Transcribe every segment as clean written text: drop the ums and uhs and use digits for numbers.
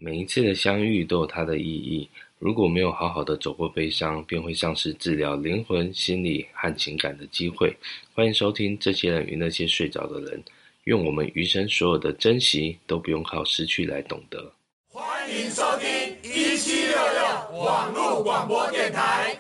每一次的相遇都有它的意义。如果没有好好的走过悲伤，便会丧失治疗灵魂、心理和情感的机会。欢迎收听这些人与那些睡着的人。愿我们余生所有的珍惜，都不用靠失去来懂得。 欢迎收听1766网络广播电台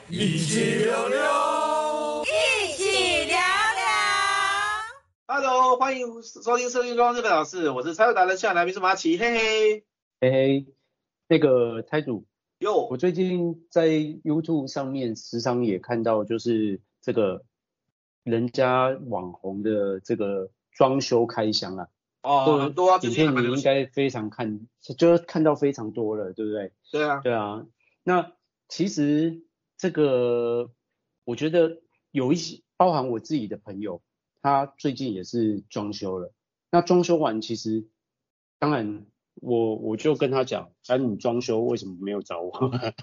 1766， 一起聊聊。 Hello， 欢迎收听生命装日本老师，我是财务达人，现在来宾是马奇，嘿嘿嘿嘿，那个台主， 哟， 我最近在 YouTube 上面时常也看到，就是这个人家网红的这个装修开箱啊， 很多啊， 影片你应该非常就是看到非常多了，对不对？ 对啊， 对啊。那其实这个我觉得有一些，包含我自己的朋友，他最近也是装修了。那装修完，其实当然我就跟他讲，你装修为什么没有找我？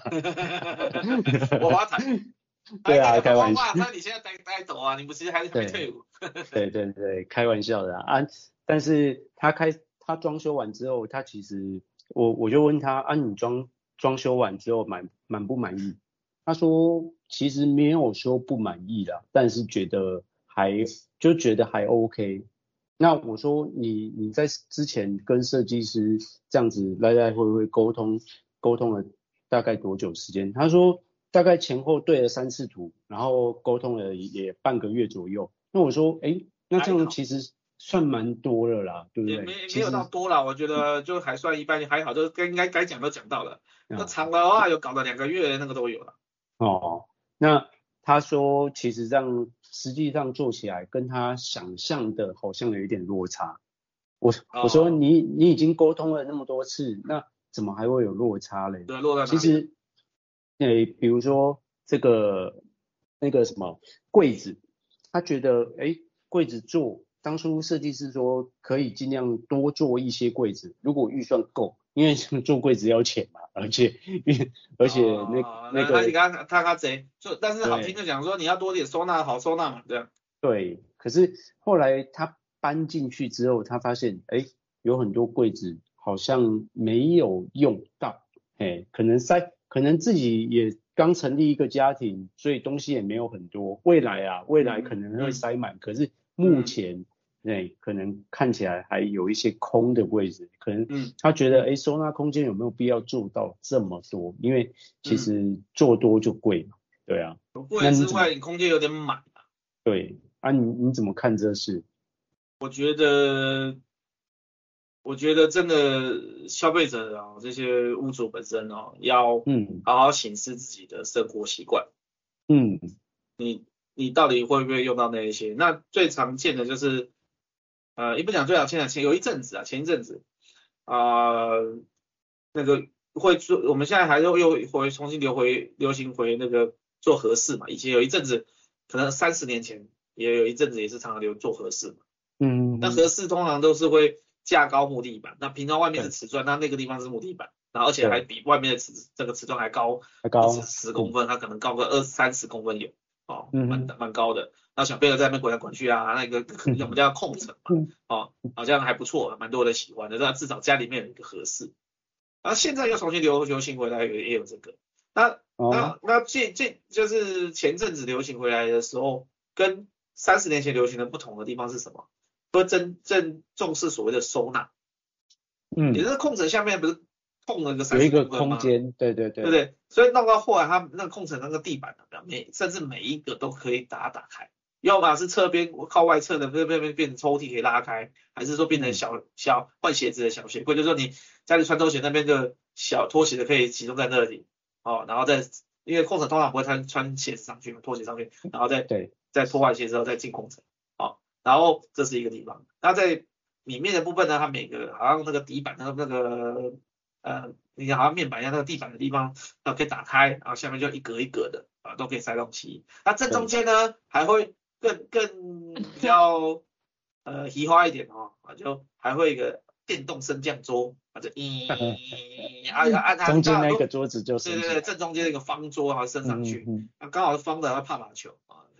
我发财。 对啊，开玩笑。 那你现在带走啊？你不是还没退伍？ 对，开玩笑的啊。但是他装修完之后，他其实我就问他你装修完之后满不满意？他说其实没有说不满意啦，但是觉得还 OK。那我说你在之前跟设计师这样子来来回回沟通了大概多久时间？他说大概前后对了3次图，然后沟通了也半个月左右。那我说那这样其实算蛮多了啦，对不对？ 也没有到多啦，我觉得就还算一般，还好，就应该该讲都讲到了。那长的话有搞了2个月，那个都有了。 那他说其实这样实际上做起来跟他想象的好像有一点落差。我说你已经沟通了那么多次，那怎么还会有落差嘞？ 对，落在哪里？ 其实比如说那个什么柜子，他觉得柜子当初设计师说可以尽量多做一些柜子，如果预算够，因为做柜子要钱嘛，而且那个他贼，但是好听的讲说你要多点收纳，好收纳嘛，这样。对， 可是后来他搬进去之后，他发现有很多柜子好像没有用到，可能自己也刚成立一个家庭，所以东西也没有很多。未来可能会塞满，可是目前可能看起来还有一些空的位置，可能他觉得收纳空间有没有必要做到这么多？因为其实做多就贵嘛，对啊。 贵之外，你空间有点满啊。 对啊，你怎么看这事？ 我觉得真的消费者这些屋主本身要好好审视自己的生活习惯。你到底会不会用到那一些？那最常见的就是也不讲最常见的，前一阵子那个会做，我们现在还又重新流行回那个做合适嘛。以前有一阵子，可能30年前也有一阵子也是常常做合适嘛。那合适通常都是会架高木地板，那平常外面是瓷砖，那个地方是木地板，然后而且还比外面的这个瓷砖还高10公分，它可能高个20-30公分有蛮高的。那小朋友在那边滚来滚去啊，那个我们叫控层嘛，好像还不错，蛮多人喜欢的，那至少家里面有一个合适。然后现在又重新流行回来，也有这个。那这就是前阵子流行回来的时候，跟30年前流行的不同的地方是什么？不真正重视所谓的收纳。也就是控层下面不是空了个30公分吗？有一个空间，对不对？所以弄到后来，它那个控层那个地板甚至每一个都可以打开，要么是侧边靠外侧的变成抽屉可以拉开，还是说变成小换鞋子的小鞋柜，就是说你家里穿拖鞋那边的小拖鞋的可以集中在那里，然后因为控层通常不会穿鞋子上去嘛，拖鞋上去，然后再脱完鞋之后再进控层，然后这是一个地方。那在里面的部分呢，它每个好像那个底板你好像面板一样，那个地板的地方可以打开，然后下面就一格一格的都可以塞东西。那正中间呢还会更比较移花一点就还会一个电动升降桌，就按中间那个桌子就是对，正中间那个方桌升上去，刚好是方的，它怕麻球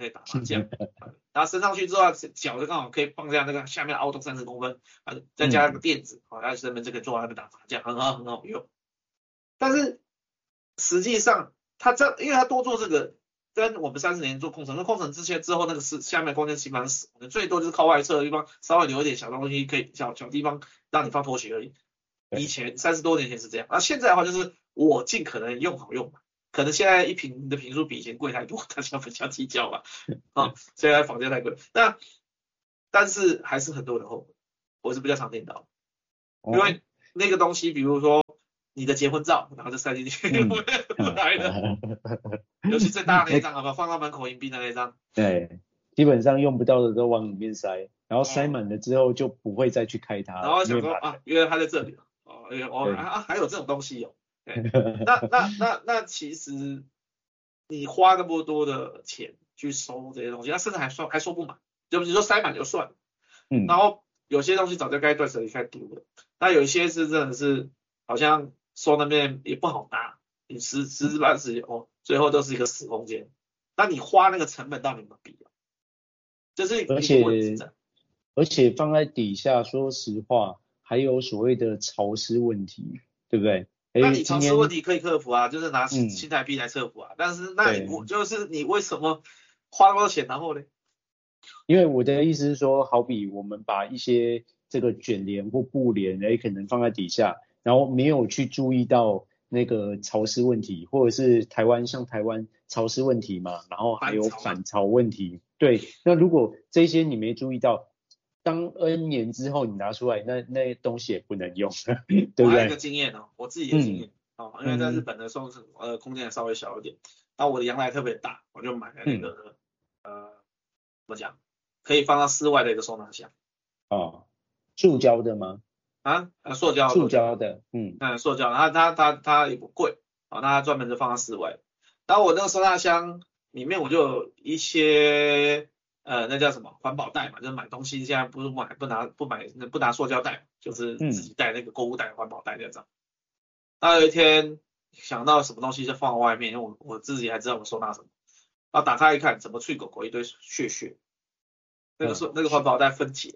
可以打麻将，然后升上去之后，脚就刚好可以放在那个下面的凹洞30公分，再加上个垫子，然后身边就可以坐在那边打麻将，很好用。但是实际上他因为他多做这个，跟我们30年做空乘，那空乘之后那个是下面空间基本上死，最多就是靠外侧的地方稍微留一点小东西，可以小地方让你放拖鞋而已。以前30多年前是这样，现在的话就是我尽可能用好用嘛。可能现在一瓶的瓶数比以前贵太多，大家不要计较吧。现在房价太贵，但是还是很多人后悔，我是比较常听到，因为那个东西，比如说你的结婚照，然后就塞进去，不来的，尤其最大的那张，好不好？放到门口迎宾的那张， 对，基本上用不到的都往里面塞，然后塞满了之后就不会再去开它， 然后想说原来它在这里还有这种东西哦。那其实你花那么多的钱去收这些东西，那甚至还收不满，就比如说塞满就算了，然后有些东西早就该断舍离该丢了，那有一些是真的是好像收那边也不好拿，你十之半是最后都是一个死空间，那你花那个成本到底有没有必要？这是一个问题在。 而且放在底下，说实话，还有所谓的潮湿问题，对不对？ 那你潮湿问题可以克服啊，就是拿新台币来克服啊。但是那你为什么花那么多钱，然后呢？ 因为我的意思是说，好比我们把一些这个卷帘或布帘，可能放在底下，然后没有去注意到那个潮湿问题，或者是像台湾潮湿问题嘛，然后还有反潮问题。对，那如果这些你没注意到，当 N 年之后你拿出来，那东西也不能用，对不对？ 我还有一个经验我自己的经验因为在日本的时候空间稍微小一点，然后我的阳台特别大，我就买了那个怎么讲，可以放到室外的一个收纳箱。 塑胶的吗？ 塑胶的， 塑胶，然后它也不贵那它专门就放到室外。然后我那个收纳箱里面我就有一些那叫什么环保袋嘛，就是买东西现在不拿塑胶袋，就是自己带那个购物袋环保袋那种。那有一天想到什么东西就放在外面，因为我自己还知道我收纳什么，然后打开一看，怎么脆狗狗一堆屑，那个环保袋分解。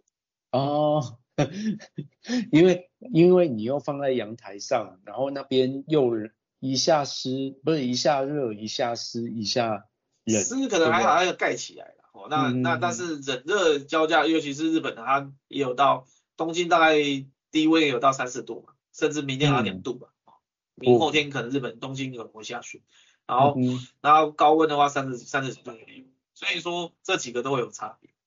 因为你又放在阳台上，然后那边又一下湿，不是一下热，一下湿，一下冷， 湿可能还好，还有盖起来了。但是冷热交加，尤其是日本的，它也有到东京大概低温也有到30度嘛，甚至明天还2度吧。明后天可能日本东京可能会下雪，然后高温的话30几度也有，所以说这几个都会有差别。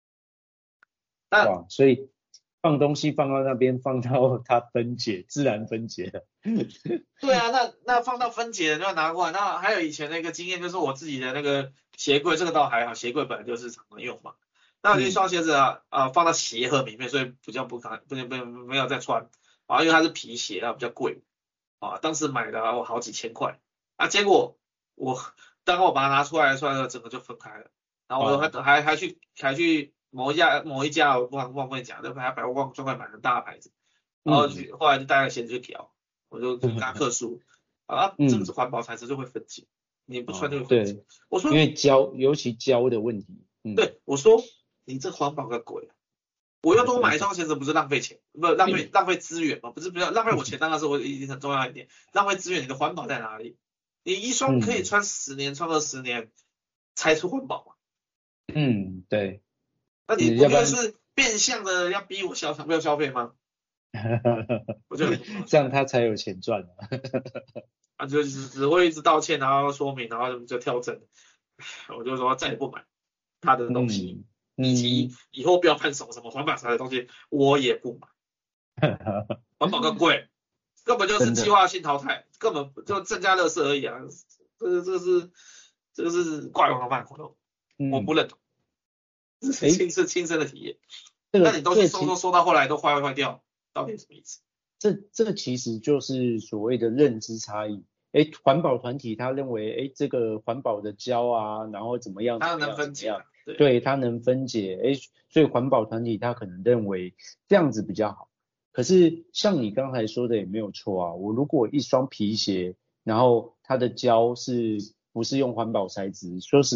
所以放东西放到那边，放到它分解，自然分解了。 对啊，那放到分解了就要拿过来。那还有以前那个经验，就是我自己的那个鞋柜，这个倒还好，鞋柜本来就是常用嘛。那一双鞋子放到鞋盒里面，所以比较没有再穿因为它是皮鞋比较贵当时买的好几千块结果当我把它拿出来整个就分开了。然后我还去某一家我忘记讲，还百货专柜买很大的牌子，然后后来就带了鞋子去调，我就跟他客诉这个是环保材质就会分解，你不穿就会分解。我说因为尤其胶的问题。 对，我说你这环保个鬼我要多买一双鞋子不是浪费钱，不浪费资源吗？不是浪费我钱，当然是我一定很重要一点，浪费资源，你的环保在哪里？你一双可以穿10年，穿20年才出环保嘛？ 对。 那你不就是变相的要逼我不要消费吗？我就这样他才有钱赚就只会一直道歉，然后说明，然后就调整。我就说再也不买他的东西，以及以后不要看什么环保材的东西，我也不买。环保更贵，根本就是计划性淘汰，根本就增加垃圾而已啊！这个是挂羊头卖狗肉，我不认同。这是亲身的体验。那你东西收到后来都坏掉，到底什么意思？ 这其实就是所谓的认知差异。环保团体他认为这个环保的胶然后怎么样， 它能分解， 对，它能分解，所以环保团体他可能认为这样子比较好。可是像你刚才说的也没有错我如果一双皮鞋，然后它的胶不是用环保材质，说实在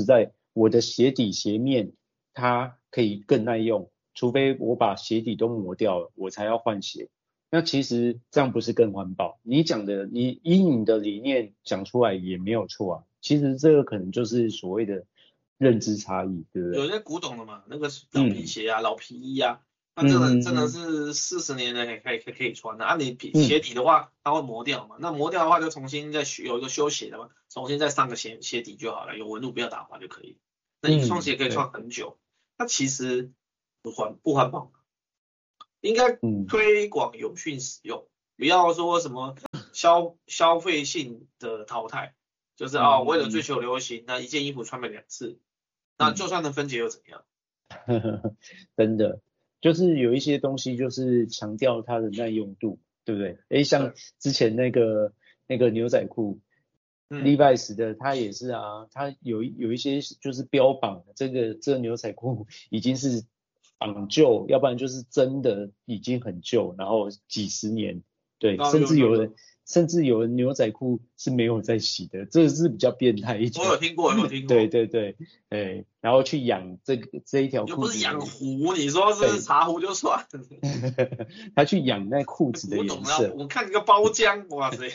我的鞋底鞋面它可以更耐用，除非我把鞋底都磨掉了，我才要换鞋。那其实这样不是更环保？你讲的，你以你的理念讲出来也没有错啊。其实这个可能就是所谓的认知差异，对不对？ 有些古董的嘛，那个老皮鞋啊、老皮衣啊，那真的是40年了可以穿的。啊，你鞋底的话，它会磨掉嘛，那磨掉的话就重新再有一个修鞋的嘛，重新再上个鞋底就好了，有纹路不要打滑就可以。那一双鞋可以穿很久，那其实不环保。应该推广永续使用，不要说什么消费性的淘汰，就是为了追求流行，那一件衣服穿了2次，那就算能分解又怎样？ 真的，就是有一些东西就是强调它的耐用度，对不对？像之前那个牛仔裤，Levi's 的它也是啊，它有一些就是标榜这个牛仔裤已经是绑旧，要不然就是真的已经很旧，然后几十年，对，甚至有人牛仔裤是没有在洗的，这是比较变态一点。 我有听过。 对，然后去养这一条裤子， 又不是养狐，你说是茶壶就算了。 他去养那裤子的颜色。 我看一个包浆，哇塞。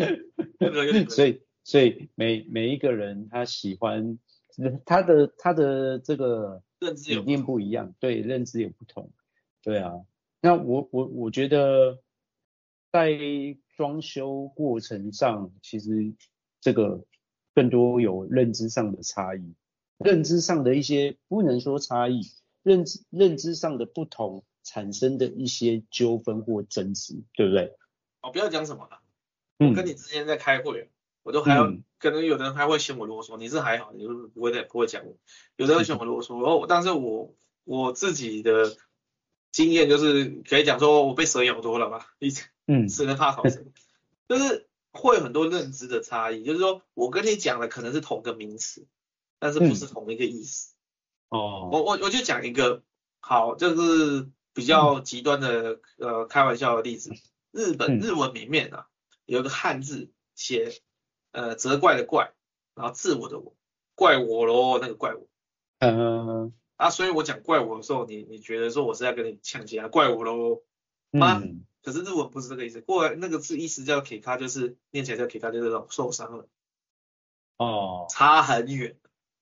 所以每一个人他喜欢他的这个理念不一样，对，认知也不同，对啊。那我觉得在装修过程上，其实这个更多有认知上的差异，认知上的一些不能说差异，认知上的不同产生的一些纠纷或争执，对不对？ 不要讲什么了，我跟你之前在开会，我都还要，可能有的人还会嫌我啰嗦，你是还好，你就是不会讲我，有的人嫌我啰嗦，但是我自己的经验就是可以讲说我被蛇咬多了吧，死人怕草绳，就是会有很多认知的差异，就是说我跟你讲的可能是同个名词，但是不是同一个意思。我就讲一个好，就是比较极端的开玩笑的例子，日文里面啊有一个汉字写责怪的怪，然后自我的我，怪我咯，那个怪我。所以我讲怪我的时候，你觉得说我是在跟你呛起来怪我咯吗？可是日文不是这个意思，过来那个字意思叫 kika， 就是念起来叫 kika， 就是那种受伤了。差很远。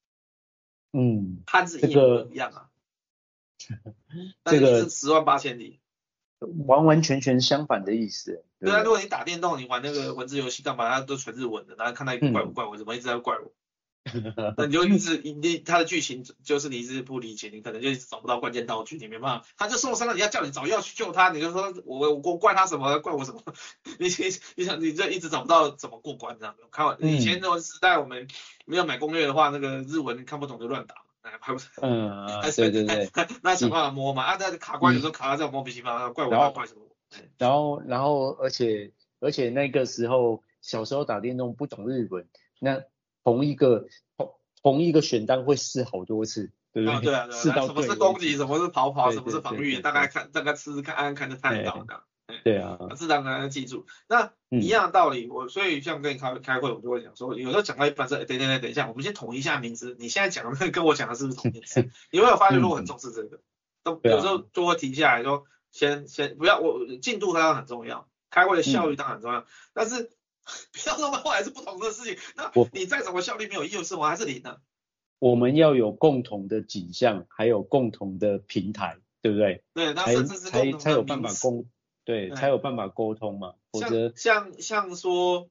汉字一模一样啊。但是10万8千里。 完完全全相反的意思。 对啊，如果你打电动，你玩那个文字游戏干嘛，它都全日文的，然后看到一个怪我，怎么一直在怪我？那你就它的剧情就是你一直不理解，你可能就一直找不到关键道具，你没办法，他就受伤了，你要叫你找药去救他，你就说我怪他什么，怪我什么？你想你就一直找不到怎么过关这样。以前那种时代，我们没有买攻略的话，那个日文看不懂就乱打。 对， 那想办法摸嘛，那卡关有时候卡到这种莫名其妙，怪我怪什么？ 然后而且那个时候小时候打电动不懂日文，那同一个选单会试好多次，对不对？ 对啊，什么是攻击，什么是跑，什么是防御，大概试试看，按看就看得到的。 对啊， 自然而然记住。那一样的道理，所以像跟你开会，我就会讲说，有时候讲到一半说，等一下，我们先统一一下名字。你现在讲的跟我讲的是不是同名词？你会有发觉，我很重视这个，有时候就会停下来说，先不要，进度当然很重要，开会的效率当然很重要，但是不要说后来是不同的事情。那你再怎么效率没有意思，我还是0呢。 我们要有共同的景象，还有共同的平台，对不对？ 对，那甚至是共同的才有办法才有办法沟通嘛，否则像说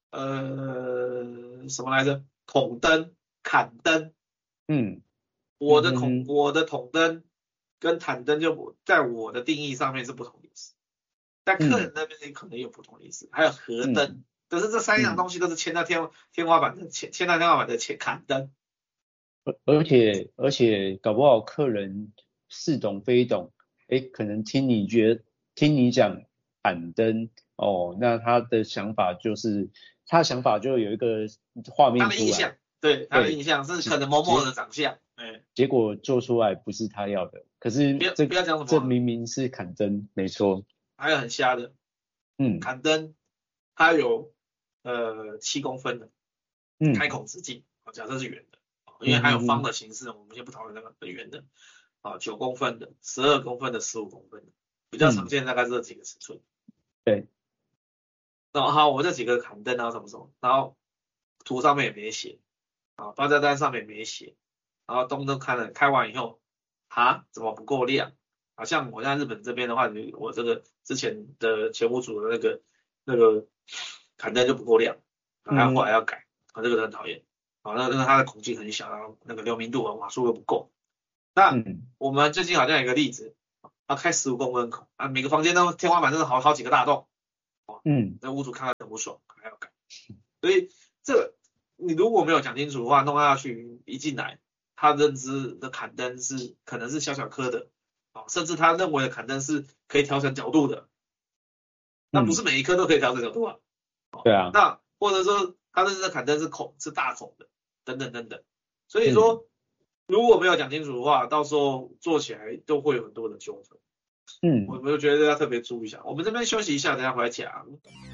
什么来着？筒灯、砍灯，我的筒灯跟坦灯就在我的定义上面是不同意思，在客人那边可能有不同意思，还有河灯，可是这3样东西都是牵到天花板的砍灯， 而且搞不好客人似懂非懂，可能听你讲板灯那他的想法就有一个画面出来， 他的印象，对，他的印象是可能某某的长相， 结果做出来不是他要的，可是不要讲什么， 这明明是砍灯，没错。 还有很瞎的，砍灯它有7公分的开孔直径，假设是圆的， 因为还有方的形式，我们先不讨论那个圆的，9公分的、12公分的、15公分的，比较常见大概是这几个尺寸。 对。 然后好，我这几个砍灯啊什么，然后图上面也没写，报价单上面也没写，然后东都开完以后，怎么不够亮？好像我在日本这边的话，我这个之前的前屋主的那个砍灯就不够亮，后来要改，这个很讨厌。那个它的孔径很小，然后那个流明度和瓦数又不够。那我们最近好像有一个例子，开15公分孔每个房间都天花板真的好几个大洞，那屋主看了很不爽，还要改。所以这个你如果没有讲清楚的话，弄下去一进来，他认知的砍灯是可能是小小颗的，甚至他认为的砍灯是可以调整角度的，那不是每一颗都可以调整角度啊。 对啊。 那或者说他认知的砍灯是大孔的，等等等等。所以说如果没有讲清楚的话，到时候做起来都会有很多的纠纷。我就觉得要特别注意一下。我们这边休息一下，等一下回来讲。